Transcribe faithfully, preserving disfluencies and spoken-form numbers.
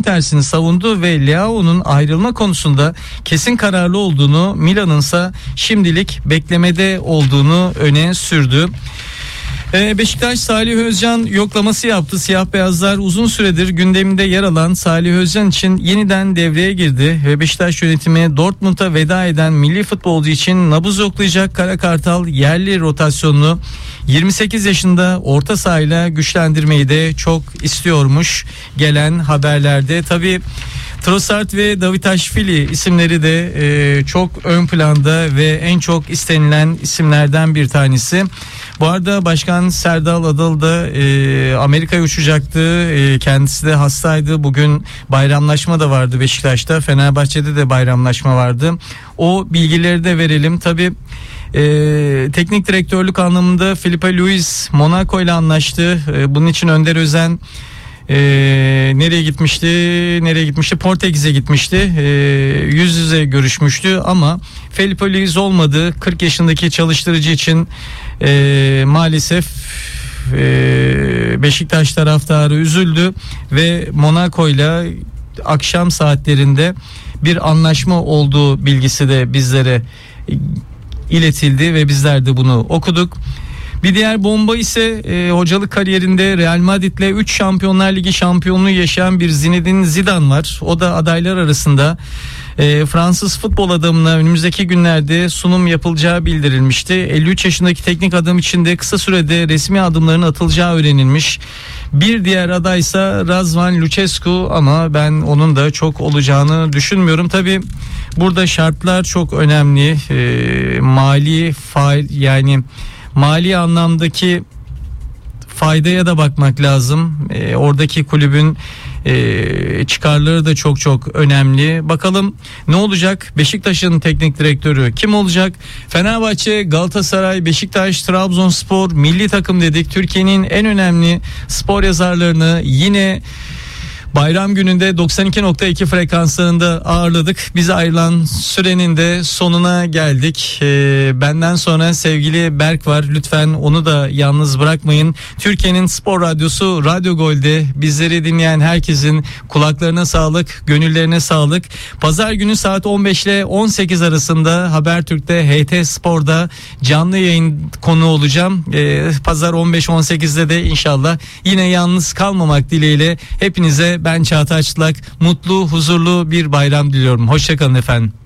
tersini savundu ve Leao'nun ayrılma konusunda kesin kararlı olduğunu, Milan'ınsa şimdilik beklemede olduğunu öne sürdü. Beşiktaş Salih Özcan yoklaması yaptı. Siyah beyazlar uzun süredir gündeminde yer alan Salih Özcan için yeniden devreye girdi ve Beşiktaş yönetimi Dortmund'a veda eden milli futbolcu için nabız yoklayacak Kara Kartal yerli rotasyonunu yirmi sekiz yaşında orta sahayla güçlendirmeyi de çok istiyormuş gelen haberlerde. Tabii Trossard ve Davutashvili isimleri de e, çok ön planda ve en çok istenilen isimlerden bir tanesi. Bu arada Başkan Serdal Adalı da e, Amerika'ya uçacaktı. E, kendisi de hastaydı. Bugün bayramlaşma da vardı Beşiktaş'ta. Fenerbahçe'de de bayramlaşma vardı. O bilgileri de verelim. Tabii e, teknik direktörlük anlamında Filipe Luis Monaco ile anlaştı. E, bunun için Önder Özen Ee, nereye gitmişti? Nereye gitmişti? Portekiz'e gitmişti. Ee, yüz yüze görüşmüştü ama Felipe Luis olmadı. kırk yaşındaki çalıştırıcı için e, maalesef e, Beşiktaş taraftarı üzüldü ve Monaco ile akşam saatlerinde bir anlaşma olduğu bilgisi de bizlere iletildi ve bizler de bunu okuduk. Bir diğer bomba ise e, hocalık kariyerinde Real Madrid'le üç Şampiyonlar Ligi şampiyonluğu yaşayan bir Zinedine Zidane var. O da adaylar arasında. E, Fransız futbol adamına önümüzdeki günlerde sunum yapılacağı bildirilmişti. elli üç yaşındaki teknik adam için de kısa sürede resmi adımların atılacağı öğrenilmiş. Bir diğer aday ise Razvan Lucescu ama ben onun da çok olacağını düşünmüyorum. Tabii burada şartlar çok önemli. E, mali fail yani mali anlamdaki faydaya da bakmak lazım. E, oradaki kulübün e, çıkarları da çok çok önemli. Bakalım ne olacak? Beşiktaş'ın teknik direktörü kim olacak? Fenerbahçe, Galatasaray, Beşiktaş, Trabzonspor, milli takım dedik. Türkiye'nin en önemli spor yazarlarını yine bayram gününde doksan iki nokta iki frekanslarında ağırladık. Bize ayrılan sürenin de sonuna geldik. Ee, benden sonra sevgili Berk var. Lütfen onu da yalnız bırakmayın. Türkiye'nin spor radyosu Radyo Gol'de bizleri dinleyen herkesin kulaklarına sağlık, gönüllerine sağlık. Pazar günü saat on beş ile on sekiz arasında Habertürk'te H T Spor'da canlı yayın konu olacağım. Ee, Pazar on beş on sekizde de inşallah yine yalnız kalmamak dileğiyle hepinize ben Çağatay Çıtlak mutlu, huzurlu bir bayram diliyorum. Hoşça kalın efendim.